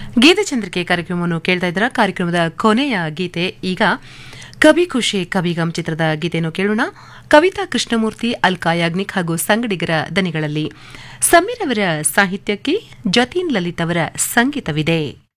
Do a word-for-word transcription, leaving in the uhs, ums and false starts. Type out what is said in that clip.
ಗೀತಚಂದ್ರಿಕೆ ಕಾರ್ಯಕ್ರಮವನ್ನು ಕೇಳ್ತಾ ಇದ್ರ ಕಾರ್ಯಕ್ರಮದ ಕೊನೆಯ ಗೀತೆ ಈಗ ಕವಿ ಖುಷಿ ಕವಿಗಮ್ ಚಿತ್ರದ ಗೀತೆಯನ್ನು ಕೇಳೋಣ. ಕವಿತಾ ಕೃಷ್ಣಮೂರ್ತಿ, ಅಲ್ಕಾ ಯಾಗ್ನಿಕ್ ಹಾಗೂ ಸಂಗಡಿಗರ ದನಿಗಳಲ್ಲಿ. ಸಮೀರ್ ಅವರ ಸಾಹಿತ್ಯಕ್ಕೆ ಜತೀನ್ ಲಲಿತ್ ಅವರ ಸಂಗೀತವಿದೆ.